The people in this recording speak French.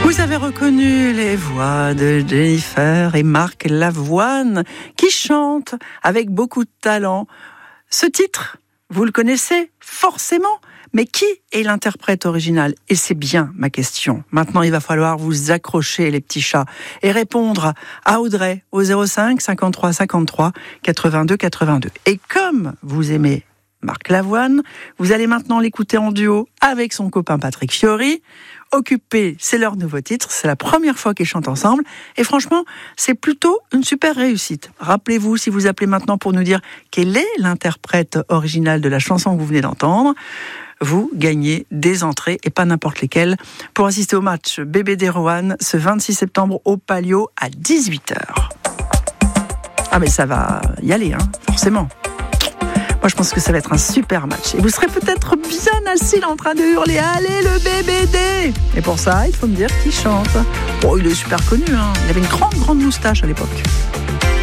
Vous avez reconnu les voix de Jennifer et Marc Lavoine qui chantent avec beaucoup de talent. Ce titre, vous le connaissez forcément, mais qui est l'interprète original ? Et c'est bien ma question. Maintenant, il va falloir vous accrocher les petits chats et répondre à Audrey au 05 53 53 82 82. Et comme vous aimez Marc Lavoine, vous allez maintenant l'écouter en duo avec son copain Patrick Fiori. Occupé, c'est leur nouveau titre, c'est la première fois qu'ils chantent ensemble et franchement, c'est plutôt une super réussite. Rappelez-vous, si vous appelez maintenant pour nous dire quel est l'interprète original de la chanson que vous venez d'entendre, vous gagnez des entrées et pas n'importe lesquelles pour assister au match BBD Roanne ce 26 septembre au Palio à 18h. Ah mais ça va y aller, forcément. Moi, je pense que ça va être un super match. Et vous serez peut-être bien assis en train de hurler « Allez, le BBD !» Et pour ça, il faut me dire qui chante. Oh, il est super connu, Il avait une grande moustache à l'époque.